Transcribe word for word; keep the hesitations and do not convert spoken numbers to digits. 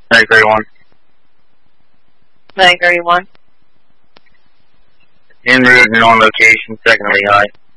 nine thirty-one. nine thirty-one. En route and on location, secondly high.